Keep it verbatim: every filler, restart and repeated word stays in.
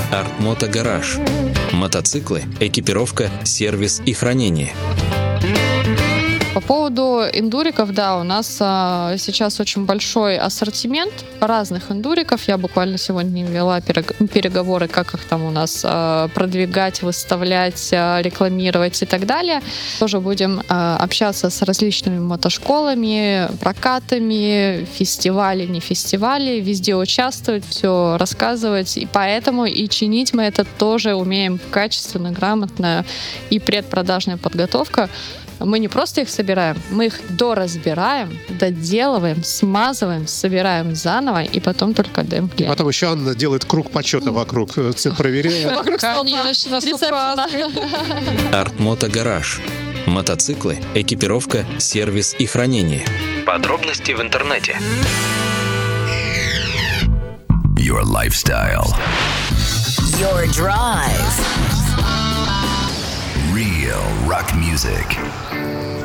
Art-Moto Garage. Мотоциклы, экипировка, сервис и хранение. По поводу эндуриков, да, у нас а, сейчас очень большой ассортимент разных эндуриков. Я буквально сегодня вела переговоры, как их там у нас а, продвигать, выставлять, а, рекламировать и так далее. Тоже будем а, общаться с различными мотошколами, прокатами, фестивали, не фестивали, везде участвовать, все рассказывать. И поэтому и чинить мы это тоже умеем качественно, грамотно, и предпродажная подготовка. Мы не просто их собираем, мы их доразбираем, доделываем, смазываем, собираем заново и потом только отдаем клиенту. Потом еще Анна делает круг почета вокруг, проверяет. Вокруг стола. Art-Moto Garage. Мотоциклы, экипировка, сервис и хранение. Подробности в интернете. Your lifestyle. Your drive. Real rock music.